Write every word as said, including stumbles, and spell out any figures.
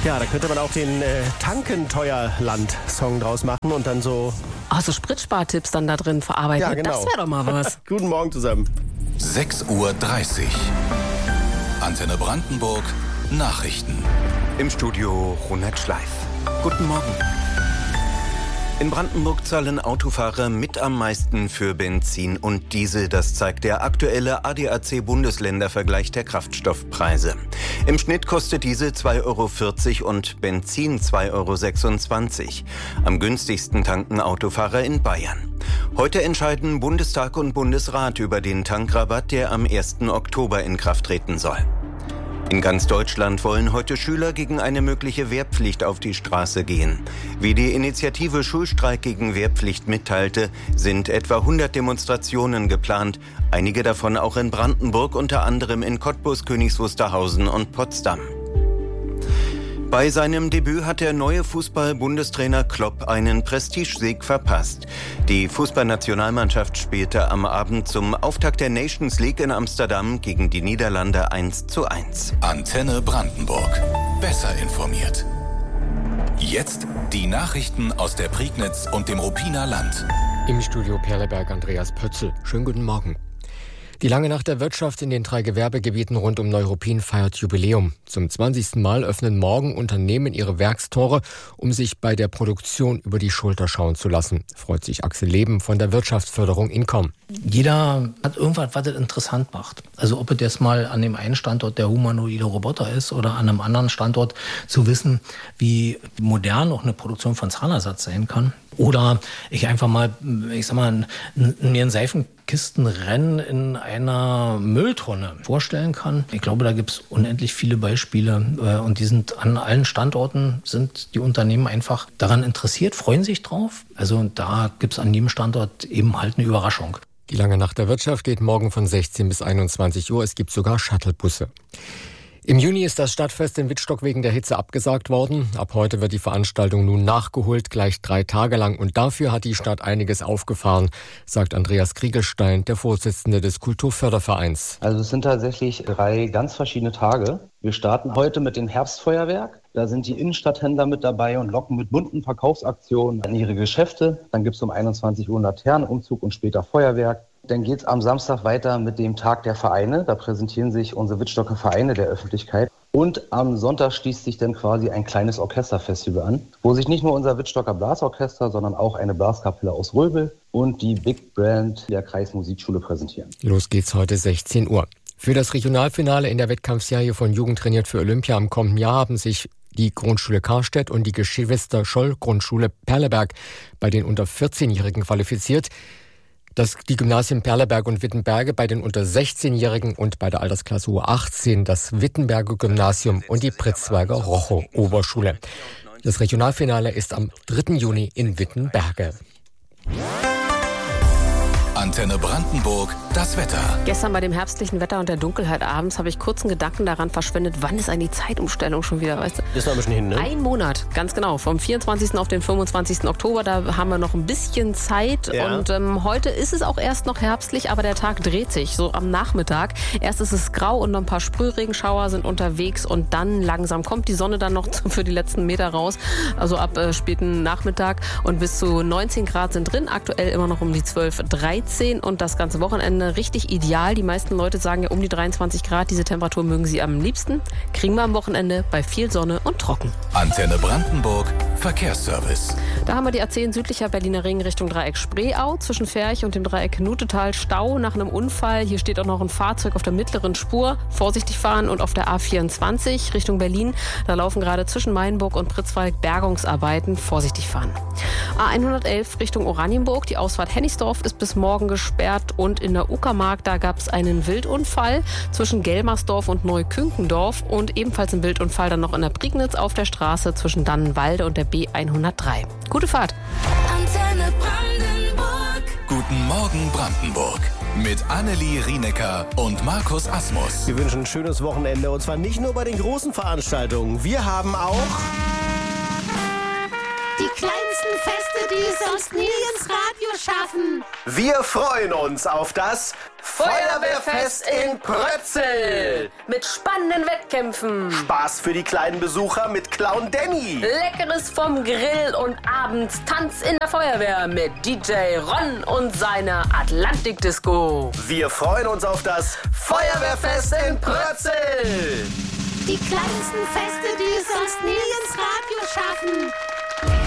Ja, da könnte man auch den äh, Tankenteuerland-Song draus machen und dann so... Ah, so Spritspartipps dann da drin verarbeiten. Ja, genau. Das wäre doch mal was. Guten Morgen zusammen. sechs Uhr dreißig. Antenne Brandenburg. Nachrichten. Im Studio Ronald Schleif. Guten Morgen. In Brandenburg zahlen Autofahrer mit am meisten für Benzin und Diesel. Das zeigt der aktuelle A D A C-Bundesländervergleich der Kraftstoffpreise. Im Schnitt kostet Diesel zwei Euro vierzig und Benzin zwei Euro sechsundzwanzig. Am günstigsten tanken Autofahrer in Bayern. Heute entscheiden Bundestag und Bundesrat über den Tankrabatt, der am ersten Oktober in Kraft treten soll. In ganz Deutschland wollen heute Schüler gegen eine mögliche Wehrpflicht auf die Straße gehen. Wie die Initiative Schulstreik gegen Wehrpflicht mitteilte, sind etwa hundert Demonstrationen geplant, einige davon auch in Brandenburg, unter anderem in Cottbus, Königs Wusterhausen und Potsdam. Bei seinem Debüt hat der neue Fußball-Bundestrainer Klopp einen Prestigesieg verpasst. Die Fußballnationalmannschaft spielte am Abend zum Auftakt der Nations League in Amsterdam gegen die Niederlande eins zu eins. Antenne Brandenburg. Besser informiert. Jetzt die Nachrichten aus der Prignitz und dem Ruppiner Land. Im Studio Perleberg Andreas Pötzl. Schönen guten Morgen. Die Lange Nacht der Wirtschaft in den drei Gewerbegebieten rund um Neuruppin feiert Jubiläum. Zum zwanzigsten Mal öffnen morgen Unternehmen ihre Werkstore, um sich bei der Produktion über die Schulter schauen zu lassen. Freut sich Axel Leben von der Wirtschaftsförderung Incom. Jeder hat irgendwas, was es interessant macht. Also ob es jetzt mal an dem einen Standort der humanoide Roboter ist oder an einem anderen Standort zu wissen, wie modern auch eine Produktion von Zahnersatz sein kann. Oder ich einfach mal, ich sag mal, mir ein Seifenkistenrennen in einer Mülltonne vorstellen kann. Ich glaube, da gibt es unendlich viele Beispiele und die sind an allen Standorten, sind die Unternehmen einfach daran interessiert, freuen sich drauf. Also da gibt es an jedem Standort eben halt eine Überraschung. Die Lange Nacht der Wirtschaft geht morgen von sechzehn bis einundzwanzig Uhr. Es gibt sogar Shuttlebusse. Im Juni ist das Stadtfest in Wittstock wegen der Hitze abgesagt worden. Ab heute wird die Veranstaltung nun nachgeholt, gleich drei Tage lang. Und dafür hat die Stadt einiges aufgefahren, sagt Andreas Kriegelstein, der Vorsitzende des Kulturfördervereins. Also es sind tatsächlich drei ganz verschiedene Tage. Wir starten heute mit dem Herbstfeuerwerk. Da sind die Innenstadthändler mit dabei und locken mit bunten Verkaufsaktionen in ihre Geschäfte. Dann gibt es um einundzwanzig Uhr Laternenumzug und später Feuerwerk. Dann geht es am Samstag weiter mit dem Tag der Vereine. Da präsentieren sich unsere Wittstocker Vereine der Öffentlichkeit. Und am Sonntag schließt sich dann quasi ein kleines Orchesterfestival an, wo sich nicht nur unser Wittstocker Blasorchester, sondern auch eine Blaskapelle aus Röbel und die Big Band der Kreismusikschule präsentieren. Los geht's heute sechzehn Uhr. Für das Regionalfinale in der Wettkampfserie von Jugend trainiert für Olympia im kommenden Jahr haben sich die Grundschule Karstedt und die Geschwister-Scholl-Grundschule Perleberg bei den unter vierzehnjährigen qualifiziert. Das, die Gymnasien Perleberg und Wittenberge bei den unter sechzehnjährigen und bei der Altersklasse U achtzehn das Wittenberger Gymnasium und die Pritzwalger Rochow Oberschule. Das Regionalfinale ist am dritten Juni in Wittenberge. Antenne Brandenburg, das Wetter. Gestern bei dem herbstlichen Wetter und der Dunkelheit abends habe ich kurzen Gedanken daran verschwendet, wann ist eigentlich die Zeitumstellung schon wieder, weißt du? Ist noch ein bisschen hin, ne? Ein Monat, ganz genau. Vom vierundzwanzigsten auf den fünfundzwanzigsten Oktober, da haben wir noch ein bisschen Zeit. Ja. Und ähm, heute ist es auch erst noch herbstlich, aber der Tag dreht sich, so am Nachmittag. Erst ist es grau und noch ein paar Sprühregenschauer sind unterwegs und dann langsam kommt die Sonne dann noch für die letzten Meter raus. Also ab äh, späten Nachmittag und bis zu neunzehn Grad sind drin. Aktuell immer noch um die zwölf, dreizehn und das ganze Wochenende richtig ideal. Die meisten Leute sagen ja um die dreiundzwanzig Grad. Diese Temperatur mögen sie am liebsten. Kriegen wir am Wochenende bei viel Sonne und trocken. Antenne Brandenburg, Verkehrsservice. Da haben wir die A zehn südlicher Berliner Ring Richtung Dreieck Spreeau. Zwischen Ferch und dem Dreieck Nutetal Stau nach einem Unfall. Hier steht auch noch ein Fahrzeug auf der mittleren Spur. Vorsichtig fahren und auf der A vierundzwanzig Richtung Berlin. Da laufen gerade zwischen Mainburg und Pritzwalk Bergungsarbeiten. Vorsichtig fahren. A hundertelf Richtung Oranienburg. Die Ausfahrt Hennigsdorf ist bis morgen gesperrt und in der Uckermark, da gab es einen Wildunfall zwischen Gelmersdorf und Neukünkendorf und ebenfalls ein Wildunfall dann noch in der Prignitz auf der Straße zwischen Dannenwalde und der B hundertdrei. Gute Fahrt. Antenne Brandenburg. Guten Morgen Brandenburg. Mit Annelie Rienecker und Markus Asmus. Wir wünschen ein schönes Wochenende und zwar nicht nur bei den großen Veranstaltungen. Wir haben auch die kleinsten kleinsten Feste, die es sonst nie ins Radio schaffen. Wir freuen uns auf das Feuerwehrfest in Prötzel. Mit spannenden Wettkämpfen. Spaß für die kleinen Besucher mit Clown Danny. Leckeres vom Grill und abends Tanz in der Feuerwehr mit D J Ron und seiner Atlantik-Disco. Wir freuen uns auf das Feuerwehrfest in Prötzel. Die kleinsten Feste, die es sonst nie ins Radio schaffen.